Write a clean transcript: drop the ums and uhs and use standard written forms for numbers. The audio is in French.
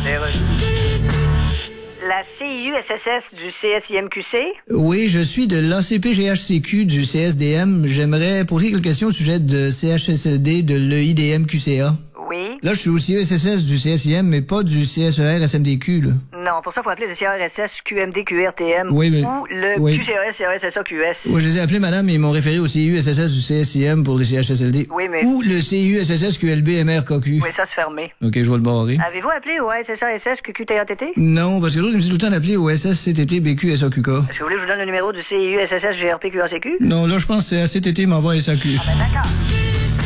C'est reçu. La CIU-SSS du CSIMQC? Oui, je suis de l'ACP-GHCQ du CSDM. J'aimerais poser quelques questions au sujet de CHSLD de l'EIDM-QCA. Oui. Là, je suis aussi SSS du CSIM, mais pas du CSER-SMDQ, là. Non, pour ça, il faut appeler le CRSS, QMD, QRTM Oui, mais... ou le oui. QCRS, CRSSA, QS. Oui, je les ai appelés, madame, et ils m'ont référé au CIU-SSS du CSIM pour les CHSLD. Oui, mais... Ou le CIU-SSS QLB-MRKQ. Oui, ça se fermé. OK, je vais le barrer. Avez-vous appelé au SSASS, QQTATT? Non, parce que l'autre, ils me disent tout le temps d'appeler au SSCTT, BQ, SAQK. Est-ce que vous voulez que je vous donne le numéro du CIU, SSS, GRP, QACQ? Non, là, je pense que c'est ACTT m'envoie SAQ. Ah ben d'accord.